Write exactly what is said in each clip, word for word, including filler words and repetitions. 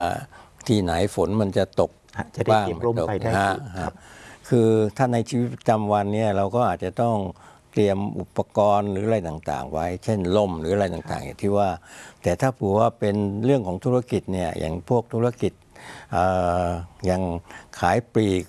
ที่ไหนฝนมันจะตกจะได้เก็บร่มไปได้ครับคือถ้าในชีวิตประจำวันเนี่ยเราก็อาจจะต้องเตรียมอุปกรณ์หรืออะไรต่างๆไว้เช่นล่มหรืออะไรต่างๆอย่างที่ว่าแต่ถ้าผัวว่าเป็นเรื่องของธุรกิจเนี่ยอย่างพวกธุรกิจอย่างขายปลีก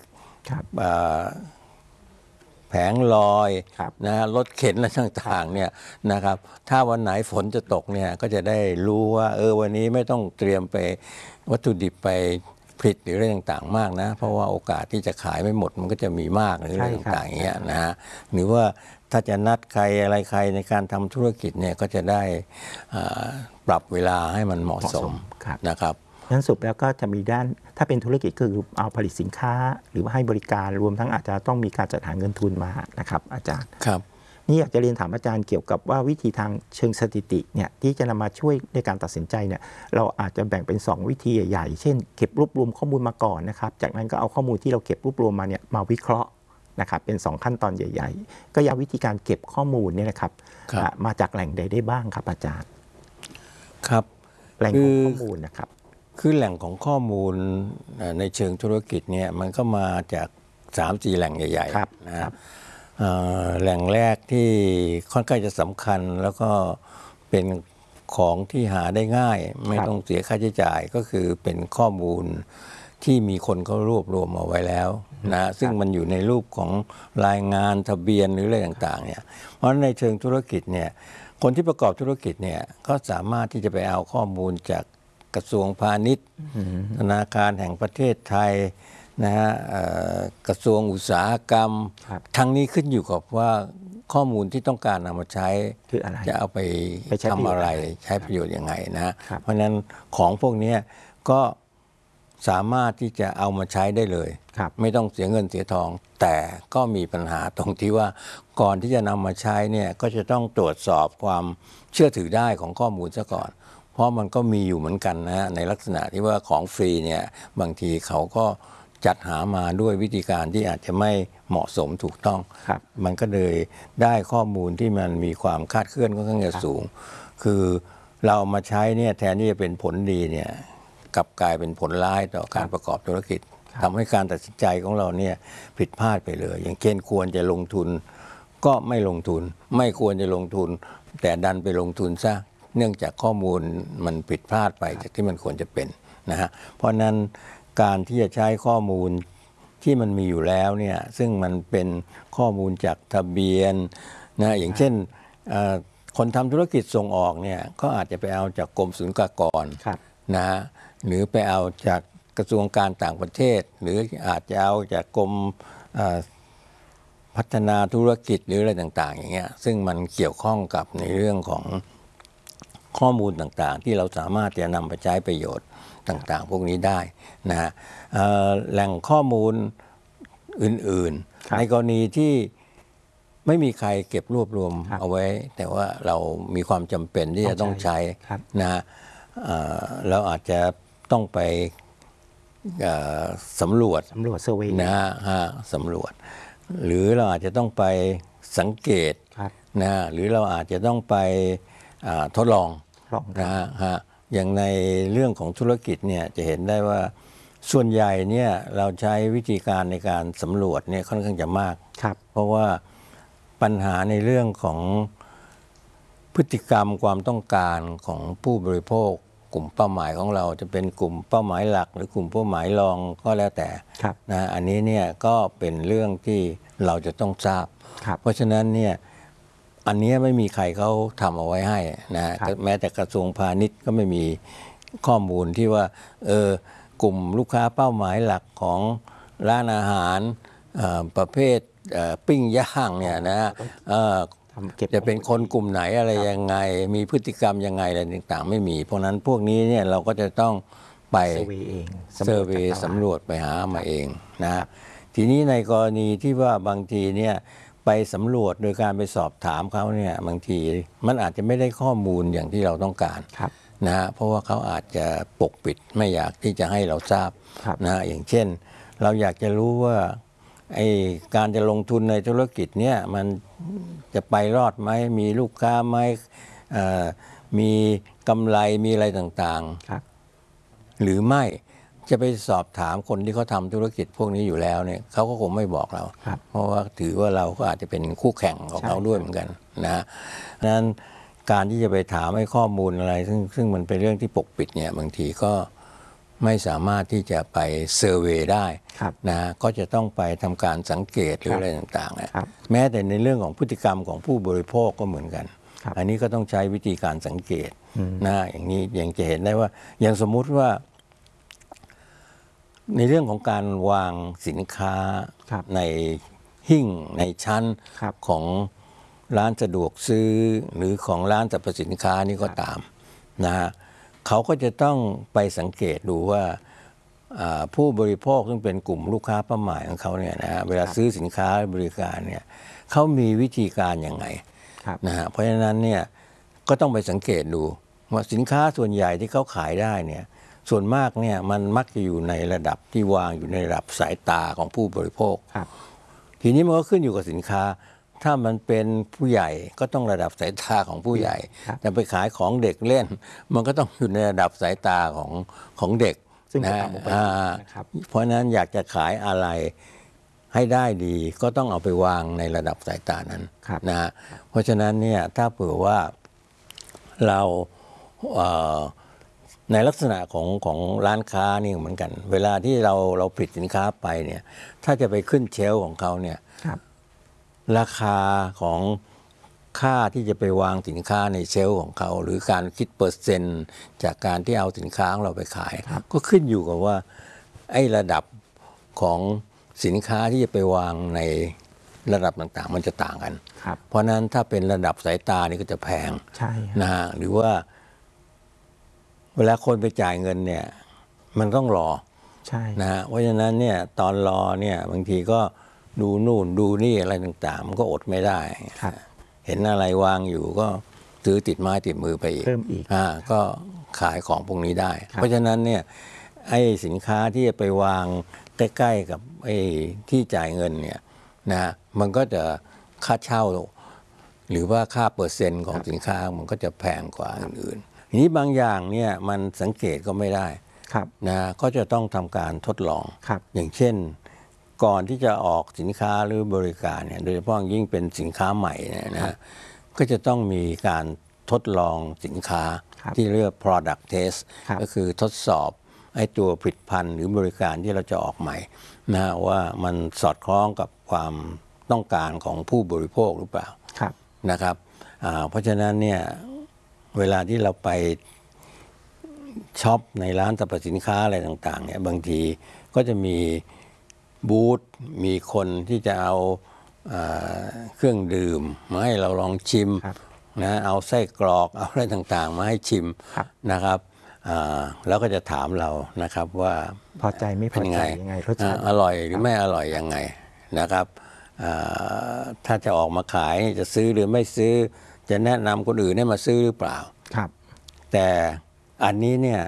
แผงลอยนะรถเข็นอะไรต่างๆเนี่ยนะครับถ้าวันไหนฝนจะตกเนี่ยก็จะได้รู้ว่าเออวันนี้ไม่ต้องเตรียมไปวัตถุดิบไปผลิตหรืออะไรต่างๆมากนะเพราะว่าโอกาสที่จะขายไม่หมดมันก็จะมีมากหรืออะไรต่างๆอย่างเงี้ยนะฮะหรือว่าถ้าจะนัดใครอะไรใครในการทำธุรกิจเนี่ยก็จะได้ปรับเวลาให้มันเหมาะสมนะครับงั้นสุดแล้วก็จะมีด้านถ้าเป็นธุรกิจคือเอาผลิตสินค้าหรือว่าให้บริการรวมทั้งอาจจะต้องมีการจัดหาเงินทุนมานะครับอาจารย์ครับนี่อยากจะเรียนถามอาจารย์เกี่ยวกับว่าวิธีทางเชิงสถิติเนี่ยที่จะนำมาช่วยในการตัดสินใจเนี่ยเราอาจจะแบ่งเป็นสองวิธีใหญ่ๆเช่นเก็บรวบรวมข้อมูลมาก่อนนะครับจากนั้นก็เอาข้อมูลที่เราเก็บรวบรวมมาเนี่ยมาวิเคราะห์นะครับเป็นสองขั้นตอนใหญ่ๆก็ย้ำวิธีการเก็บข้อมูลเนี่ยนะครับมาจากแหล่งใดได้บ้างครับอาจารย์ครับแหล่งของข้อมูลนะครับคือแหล่งของข้อมูลในเชิงธุรกิจเนี่ยมันก็มาจาก สามสี่ แหล่งใหญ่ๆนะครับแหล่งแรกที่ค่อนข้างจะสำคัญแล้วก็เป็นของที่หาได้ง่ายไม่ต้องเสียค่าใช้จ่ายก็คือเป็นข้อมูลที่มีคนเขารวบรวมเอาไว้แล้วนะซึ่งมันอยู่ในรูปของรายงานทะเบียนหรืออะไรต่างๆเนี่ยเพราะในเชิงธุรกิจเนี่ยคนที่ประกอบธุรกิจเนี่ยก็สามารถที่จะไปเอาข้อมูลจากกระทรวงพาณิชย์ธนาคารแห่งประเทศไทยนะฮะกระทรวงอุตสาหกรรมทั้งนี้ขึ้นอยู่กับว่าข้อมูลที่ต้องการนำมาใช้จะเอาไปทำอะไรใช้ประโยชน์ยังไงนะเพราะฉะนั้นของพวกนี้ก็สามารถที่จะเอามาใช้ได้เลยไม่ต้องเสียเงินเสียทองแต่ก็มีปัญหาตรงที่ว่าก่อนที่จะนำมาใช้เนี่ยก็จะต้องตรวจสอบความเชื่อถือได้ของข้อมูลซะก่อนเพราะมันก็มีอยู่เหมือนกันนะในลักษณะที่ว่าของฟรีเนี่ยบางทีเขาก็จัดหามาด้วยวิธีการที่อาจจะไม่เหมาะสมถูกต้องมันก็เลยได้ข้อมูลที่มันมีความคาดเคลื่อนค่อนข้างจะสูงคือเราเอามาใช้เนี่ยแทนที่จะเป็นผลดีเนี่ยกลับกลายเป็นผลร้ายต่อการประกอบธุรกิจทำให้การตัดสินใจของเราเนี่ยผิดพลาดไปเลยอย่างเช่นควรจะลงทุนก็ไม่ลงทุนไม่ควรจะลงทุนแต่ดันไปลงทุนซะเนื่องจากข้อมูลมันผิดพลาดไปจากที่มันควรจะเป็นนะฮะเพราะนั้นการที่จะใช้ข้อมูลที่มันมีอยู่แล้วเนี่ยซึ่งมันเป็นข้อมูลจากทะเบียนนะอย่างเช่นคนทำธุรกิจส่งออกเนี่ยก็อาจจะไปเอาจากกรมศุลกากรนะฮะหรือไปเอาจากกระทรวงการต่างประเทศหรืออาจจะเอาจากกรมพัฒนาธุรกิจหรืออะไรต่างๆอย่างเงี้ยซึ่งมันเกี่ยวข้องกับในเรื่องของข้อมูลต่างๆที่เราสามารถจะนำไปใช้ประโยชน์ต่างๆพวกนี้ได้นะฮะแหล่งข้อมูลอื่นๆในกรณีที่ไม่มีใครเก็บรวบรวมเอาไว้แต่ว่าเรามีความจำเป็นที่จะต้องใช้นะฮะเราอาจจะต้องไปสำรวจสำรวจเซอร์เวย์นะฮะสำรวจหรือเราอาจจะต้องไปสังเกตนะหรือเราอาจจะต้องไปทดลองนะฮะอย่างในเรื่องของธุรกิจเนี่ยจะเห็นได้ว่าส่วนใหญ่เนี่ยเราใช้วิธีการในการสำรวจเนี่ยค่อนข้างจะมากเพราะว่าปัญหาในเรื่องของพฤติกรรมความต้องการของผู้บริโภคกลุ่มเป้าหมายของเราจะเป็นกลุ่มเป้าหมายหลักหรือกลุ่มเป้าหมายรองก็แล้วแต่นะอันนี้เนี่ยก็เป็นเรื่องที่เราจะต้องทราบเพราะฉะนั้นเนี่ยอันนี้ไม่มีใครเขาทำเอาไว้ให้นะแม้แต่กระทรวงพาณิชย์ก็ไม่มีข้อมูลที่ว่าเออกลุ่มลูกค้าเป้าหมายหลักของร้านอาหารประเภทปิ้งย่างเนี่ยนะจะเป็นคนกลุ่มไหนอะไรยังไงมีพฤติกรรมยังไงอะไรต่างๆไม่มีเพราะนั้นพวกนี้เนี่ยเราก็จะต้องไปเซอร์เวย์สำรวจไปหามาเองนะทีนี้ในกรณีที่ว่าบางทีเนี่ยไปสำรวจโดยการไปสอบถามเขาเนี่ยบางทีมันอาจจะไม่ได้ข้อมูลอย่างที่เราต้องการนะฮะเพราะว่าเขาอาจจะปกปิดไม่อยากที่จะให้เราทราบนะอย่างเช่นเราอยากจะรู้ว่าไอ้การจะลงทุนในธุรกิจเนี่ยมันจะไปรอดไหมมีลูกค้าไหมมีกำไรมีอะไรต่างๆหรือไม่จะไปสอบถามคนที่เขาทำธุรกิจพวกนี้อยู่แล้วเนี่ยเขาก็คงไม่บอกเราเพราะว่าถือว่าเราก็อาจจะเป็นคู่แข่งของเขาด้วยเหมือนกันนะนั้นการที่จะไปถามให้ข้อมูลอะไรซึ่งซึ่งมันเป็นเรื่องที่ปกปิดเนี่ยบางทีก็ไม่สามารถที่จะไปเซอร์เวย์ได้นะก็จะต้องไปทำการสังเกตหรืออะไรต่างๆนะแม้แต่ในเรื่องของพฤติกรรมของผู้บริโภคก็เหมือนกันอันนี้ก็ต้องใช้วิธีการสังเกตนะอย่างนี้ยังจะเห็นได้ว่าอย่างสมมุติว่าในเรื่องของการวางสินค้าในหิ้งในชั้นของร้านสะดวกซื้อหรือของร้านสรรพสินค้านี่ก็ตามนะฮะเขาก็จะต้องไปสังเกตดูว่าผู้บริโภคซึ่งเป็นกลุ่มลูกค้าเป้าหมายของเขาเนี่ยนะฮะเวลาซื้อสินค้าบริการเนี่ยเขามีวิธีการยังไงนะฮะเพราะฉะนั้นเนี่ยก็ต้องไปสังเกตดูว่าสินค้าส่วนใหญ่ที่เขาขายได้เนี่ยส่วนมากเนี่ยมันมักจะอยู่ในระดับที่วางอยู่ในระดับสายตาของผู้บริโภคทีนี้มันก็ขึ้นอยู่กับสินค้าถ้ามันเป็นผู้ใหญ่ก็ต้องระดับสายตาของผู้ใหญ่แต่ไปขายของเด็กเล่นมันก็ต้องอยู่ในระดับสายตาของของเด็กนะเพราะนั้นอยากจะขายอะไรให้ได้ดีก็ต้องเอาไปวางในระดับสายตานั้นนะฮะเพราะฉะนั้นเนี่ยถ้าเผื่อว่าเราในลักษณะของของร้านค้านี่เหมือนกันเวลาที่เราเราผลิตสินค้าไปเนี่ยถ้าจะไปขึ้นเชลฟ์ของเขาเนี่ยราคาของค่าที่จะไปวางสินค้าในเชลฟ์ของเขาหรือการคิดเปอร์เซ็นต์จากการที่เอาสินค้าของเราไปขายก็ขึ้นอยู่กับว่าไอ้ระดับของสินค้าที่จะไปวางในระดับต่างๆมันจะต่างกันเพราะนั้นถ้าเป็นระดับสายตานี่ก็จะแพงนะฮะหรือว่าเวลาคนไปจ่ายเงินเนี่ยมันต้องรอนะฮะเพราะฉะนั้นเนี่ยตอนรอเนี่ยบางทีก็ดูนู่นดูนี่อะไรต่างๆมันก็อดไม่ได้เห็นอะไรวางอยู่ก็ซื้อติดไม้ติดมือไปอีกเพิ่มอีกอ่าก็ขายของพวกนี้ได้เพราะฉะนั้นเนี่ยไอ้สินค้าที่จะไปวางใกล้ๆกับไอ้ที่จ่ายเงินเนี่ยนะมันก็จะค่าเช่าหรือว่าค่าเปอร์เซ็นต์ของสินค้ามันก็จะแพงกว่าอื่นๆทีนี้บางอย่างเนี่ยมันสังเกตก็ไม่ได้นะก็จะต้องทำการทดลองอย่างเช่นก่อนที่จะออกสินค้าหรือบริการเนี่ยโดยเฉพาะยิ่งเป็นสินค้าใหม่เนี่ยนะก็จะต้องมีการทดลองสินค้าที่เรียก product test ก็คือทดสอบไอ้ตัวผลิตภัณฑ์หรือบริการที่เราจะออกใหม่นะว่ามันสอดคล้องกับความต้องการของผู้บริโภคหรือเปล่านะครับเพราะฉะนั้นเนี่ยเวลาที่เราไปช็อปในร้านสรรพสินค้าอะไรต่างๆเนี่ยบางทีก็จะมีบูธมีคนที่จะเอาเครื่องดื่มมาให้เราลองชิมนะเอาไส้กรอกเอาอะไรต่างๆมาให้ชิมนะครับแล้วก็จะถามเรานะครับว่าพอใจไม่พอใจยังไงรสชาติอร่อยหรือไม่อร่อยยังไงนะครับถ้าจะออกมาขายจะซื้อหรือไม่ซื้อจะแนะนำคนอื่นให้มาซื้อหรือเปล่าครับแต่อันนี้เนี่ย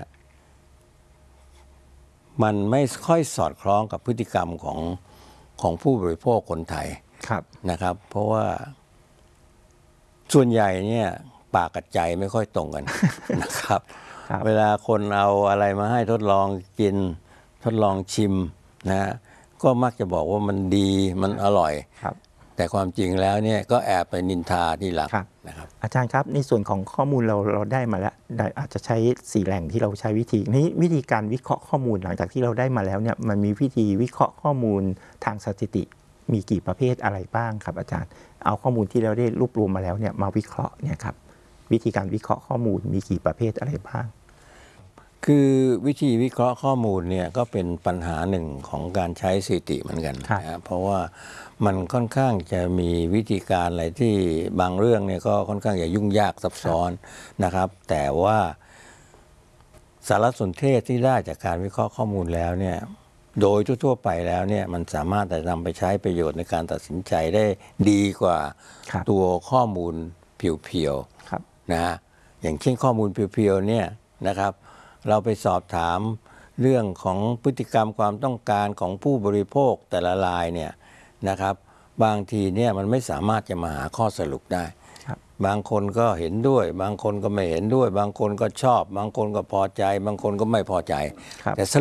มันไม่ค่อยสอดคล้องกับพฤติกรรมของของผู้บริโภคคนไทยนะครับเพราะว่าส่วนใหญ่เนี่ยปากกับใจไม่ค่อยตรงกัน นะครับเวลาคนเอาอะไรมาให้ทดลองกินทดลองชิมนะก็มักจะบอกว่ามันดีมันอร่อยแต่ความจริงแล้วเนี่ยก็แอบไปนินทาที่หลังนะครับอาจารย์ครับในส่วนของข้อมูลเราเราได้มาแล้วอาจจะใช้สี่แหล่งที่เราใช้วิธีนี้วิธีการวิเคราะห์ข้อมูลหลังจากที่เราได้มาแล้วเนี่ยมันมีวิธีวิเคราะห์ข้อมูลทางสถิติมีกี่ประเภทอะไรบ้างครับอาจารย์เอาข้อมูลที่เราได้รวบรวมมาแล้วเนี่ยมาวิเคราะห์เนี่ยครับวิธีการวิเคราะห์ข้อมูลมีกี่ประเภทอะไรบ้างคือวิธีวิเคราะห์ข้อมูลเนี่ยก็เป็นปัญหาหนึ่งของการใช้สถิติเหมือนกันนะเพราะว่ามันค่อนข้างจะมีวิธีการอะไรที่บางเรื่องเนี่ยก็ค่อนข้างจะยุ่งยากซับซ้อนนะครับแต่ว่าสารสนเทศที่ได้จากการวิเคราะห์ข้อมูลแล้วเนี่ยโดยทั่วๆไปแล้วเนี่ยมันสามารถจะนำไปใช้ประโยชน์ในการตัดสินใจได้ดีกว่าตัวข้อมูลเพียวๆนะฮะอย่างเช่นข้อมูลเพียวๆเนี่ยนะครับเราไปสอบถามเรื่องของพฤติกรรมความต้องการของผู้บริโภคแต่ละรายเนี่ยนะครับบางทีเนี่ยมันไม่สามารถจะมาหาข้อสรุปได้บางคนก็เห็นด้วย บางคนก็ไม่เห็นด้วย บางคนก็ชอบ บางคนก็พอใจ บางคนก็ไม่พอใจครับแต่